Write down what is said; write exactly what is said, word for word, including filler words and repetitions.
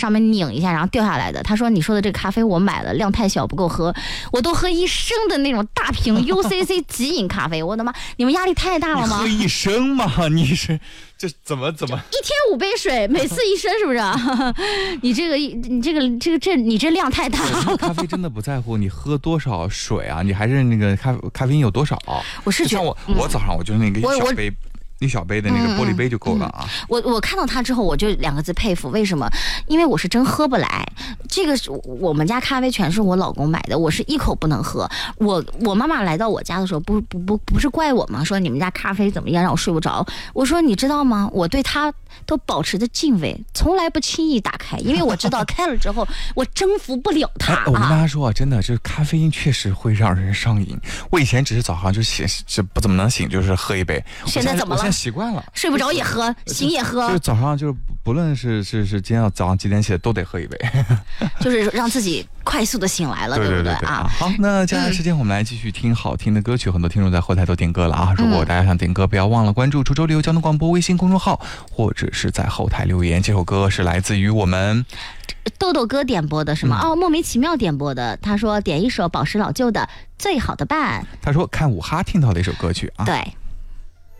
上面拧一下，然后掉下来的。他说你说的这个咖啡我买了，量太小不够喝，我都喝一升的那种大瓶 U C C 即饮咖啡，我的妈！你们压力太大了吗？ 喝一升吗？你是这怎么怎么一天五杯水，每次一升是不是？你这个你这个这个这你这量太大了。 咖啡真的不在乎你喝多少水啊，你还是那个咖咖啡因有多少。 我是觉得我、嗯、我早上我就是那个一小杯。一小杯的那个玻璃杯就够了啊！ 嗯嗯、我我看到它之后，我就两个字佩服。为什么？因为我是真喝不来。这个是我们家咖啡全是我老公买的，我是一口不能喝。我我妈妈来到我家的时候，不不不不是怪我吗？说你们家咖啡怎么样，让我睡不着。我说你知道吗？我对它都保持着敬畏，从来不轻易打开，因为我知道开了之后我征服不了它、啊哎。我跟大家说啊，真的，这咖啡因确实会让人上瘾。我以前只是早上就醒，就不怎么能醒，就是喝一杯。 现在怎么了？ 现在习惯了， 睡不着也喝，醒也喝。 就是早上就是不论是是是今天早上几点起来都得喝一杯， 就是让自己快速的醒来了， 对不对啊？好，那接下来时间我们来继续听好听的歌曲，嗯、很多听众在后台都点歌了啊！如果大家想点歌，不要忘了关注滁州旅游交通广播微信公众号，或者是在后台留言。这首歌是来自于我们豆豆哥点播的是吗？嗯、哦，莫名其妙点播的。他说点一首宝石老舅的《最好的伴》。 他说看五哈听到的一首歌曲啊。 对。